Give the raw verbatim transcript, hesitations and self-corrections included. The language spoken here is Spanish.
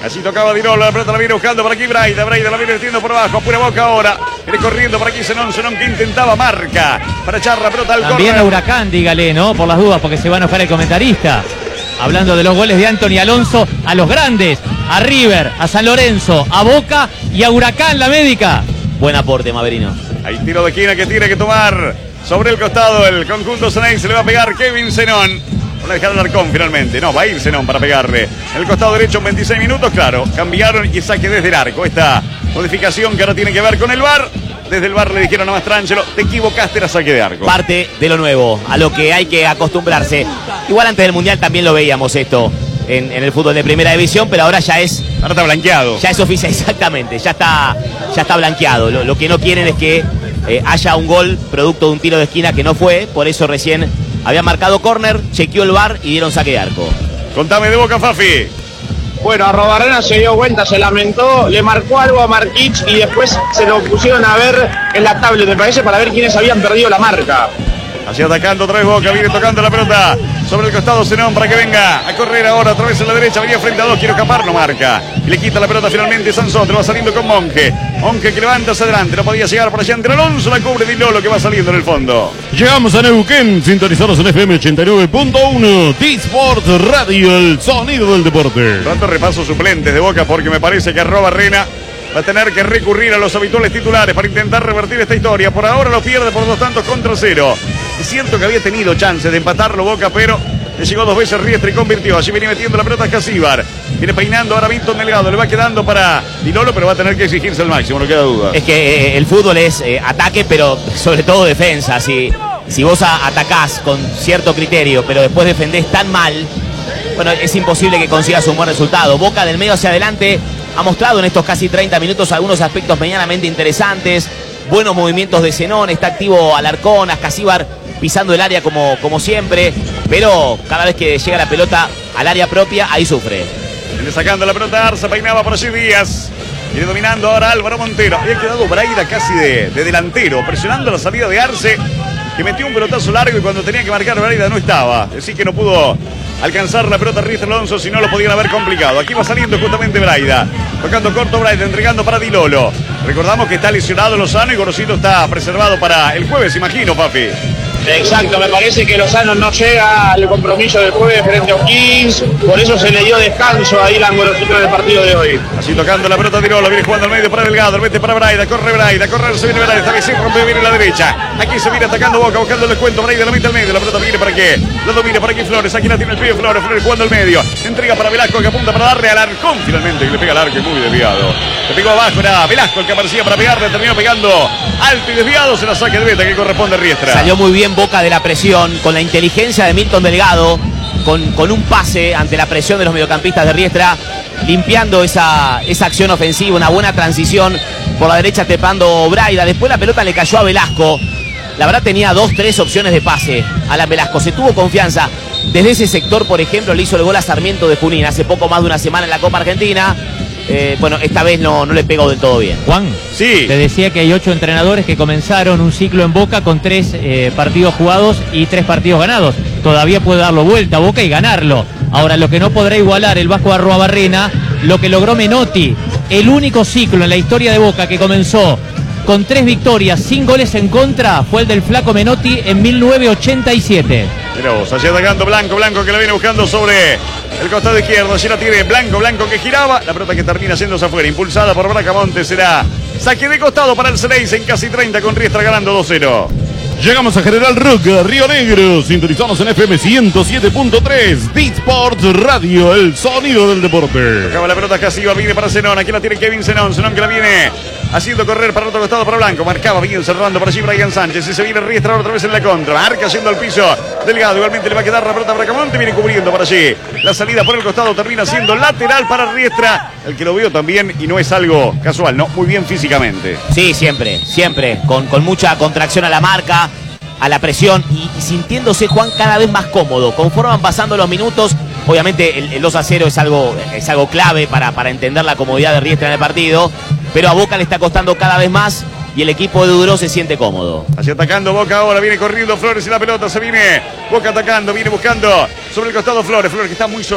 Así tocaba Di Lolo, la pelota la viene buscando por aquí Braida, Braida la viene metiendo por abajo, pura Boca ahora, viene corriendo por aquí Zenón, Zenón que intentaba marca para echar la pelota al córner. También a Huracán, dígale, ¿no? Por las dudas, porque se va a enojar el comentarista. Hablando de los goles de Anthony Alonso, a los grandes, a River, a San Lorenzo, a Boca y a Huracán, la médica. Buen aporte, Maverino. Hay tiro de esquina que tiene que tomar sobre el costado el conjunto Ceney, se le va a pegar Kevin Zenón. Van a dejar el Arcón finalmente. No, va a ir Zenón para pegarle. En el costado derecho en veintiséis minutos, claro. Cambiaron y saque desde el arco. Esta modificación que ahora tiene que ver con el V A R. Desde el V A R le dijeron a Mastrangelo, te equivocaste, era saque de arco. Parte de lo nuevo, a lo que hay que acostumbrarse. Igual antes del Mundial también lo veíamos esto en, en el fútbol de primera división, pero ahora ya es... Ahora está blanqueado. Ya es oficial, exactamente. Ya está, ya está blanqueado. Lo, lo que no quieren es que eh, haya un gol producto de un tiro de esquina que no fue. Por eso recién... había marcado córner, chequeó el V A R y dieron saque de arco. Contame de Boca, Fafi. Bueno, Arrobarrena se dio cuenta, se lamentó, le marcó algo a Marquich y después se lo pusieron a ver en la tablet, me parece, para ver quiénes habían perdido la marca. Así atacando otra vez Boca, viene tocando la pelota sobre el costado Zenón para que venga a correr ahora otra vez en la derecha, venía frente a dos, quiere escapar, no marca. Y le quita la pelota finalmente Sansotro, va saliendo con Monge. Monge que levanta hacia adelante, no podía llegar por allá entre Alonso, la cubre Di Lolo que va saliendo en el fondo. Llegamos a Neuquén, sintonizados en F M ochenta y nueve punto uno, T-Sport Radio, el sonido del deporte. Tanto repaso suplentes de Boca porque me parece que Arrobarrena va a tener que recurrir a los habituales titulares para intentar revertir esta historia. Por ahora lo pierde por dos tantos contra cero. Es cierto que había tenido chance de empatarlo Boca, pero le llegó dos veces Riestra y convirtió. Allí viene metiendo la pelota a Casíbar. Viene peinando ahora Milton Delgado. Le va quedando para Di Lolo, pero va a tener que exigirse al máximo, no queda duda. Es que eh, el fútbol es eh, ataque, pero sobre todo defensa. Si, si vos a, atacás con cierto criterio, pero después defendés tan mal, bueno, es imposible que consigas un buen resultado. Boca del medio hacia adelante ha mostrado en estos casi treinta minutos algunos aspectos medianamente interesantes. Buenos movimientos de Zenón, está activo Alarcón, Ascasíbar pisando el área como, como siempre, pero cada vez que llega la pelota al área propia, ahí sufre. Viene sacando la pelota Arza, peinaba por allí Díaz. Viene dominando ahora Álvaro Montero. Había quedado Braida casi de, de delantero, presionando la salida de Arce, que metió un pelotazo largo y cuando tenía que marcar Braida no estaba. Así que no pudo alcanzar la pelota Riestra Alonso, si no lo podían haber complicado. Aquí va saliendo justamente Braida. Tocando corto Braida, entregando para Di Lolo. Recordamos que está lesionado Lozano y Gorosito está preservado para el jueves, imagino, Papi. Exacto, me parece que Lozano no llega al compromiso del jueves frente a O'Higgins, por eso se le dio descanso a Dylan Gorosito en el partido de hoy. Así tocando la pelota Di Lolo, viene jugando al medio para Delgado, mete para Braida, corre Braida, corre, se viene Braida, esta vez se rompe, viene a la derecha. Aquí se viene atacando Boca, buscando el descuento, Braida la mete al medio, la pelota viene para que lo domine para aquí Flores, aquí la tiene el pibe Flores, Flores jugando al medio, entrega para Velasco que apunta para darle al Arcón finalmente, que le pega al arco muy desviado. Le pegó abajo, era Velasco el que aparecía para pegarle, terminó pegando alto y desviado, se la saque de beta que corresponde a Riestra. Salió muy bien Boca de la presión, con la inteligencia de Milton Delgado, con, con un pase ante la presión de los mediocampistas de Riestra, limpiando esa, esa acción ofensiva, una buena transición por la derecha tepando Braida. Después la pelota le cayó a Velasco. La verdad tenía dos, tres opciones de pase a la Velasco. Se tuvo confianza. Desde ese sector, por ejemplo, le hizo el gol a Sarmiento de Junín hace poco más de una semana en la Copa Argentina. Eh, bueno, esta vez no, no le pegó del todo bien. Juan, sí. Te decía que hay ocho entrenadores que comenzaron un ciclo en Boca con tres eh, partidos jugados y tres partidos ganados. Todavía puede darlo vuelta a Boca y ganarlo. Ahora, lo que no podrá igualar el Vasco Arruabarrena, lo que logró Menotti, el único ciclo en la historia de Boca que comenzó con tres victorias sin goles en contra, fue el del flaco Menotti en mil novecientos ochenta y siete. Mira vos, allí atacando Blanco, Blanco que la viene buscando sobre el costado izquierdo, allí la tiene Blanco, Blanco que giraba, la pelota que termina yéndose afuera, impulsada por Bracamonte, será saque de costado para el Ceney en casi treinta con Riestra ganando dos cero. Llegamos a General Roca, Río Negro, sintonizamos en F M ciento siete punto tres, T-Sport Radio, el sonido del deporte. Acaba la pelota Casíbar, viene para Zenón, aquí la tiene Kevin Zenón, Zenón que la viene haciendo correr para el otro costado para Blanco, marcaba bien cerrando por allí Brian Sánchez, y se viene Riestra otra vez en la contra, marca yendo al piso Delgado, igualmente le va a quedar la pelota a Bracamonte, viene cubriendo por allí, la salida por el costado termina siendo lateral para Riestra, el que lo veo también y no es algo casual, no, muy bien físicamente. Sí, siempre, siempre, con, con mucha contracción a la marca, a la presión y, y sintiéndose Juan cada vez más cómodo, conforme van pasando los minutos. Obviamente el, el dos a cero es algo, es algo clave para, para entender la comodidad de Riestra en el partido, pero a Boca le está costando cada vez más y el equipo de Duro se siente cómodo. Así atacando Boca ahora, viene corriendo Flores y la pelota se viene, Boca atacando, viene buscando sobre el costado Flores, Flores que está muy solo.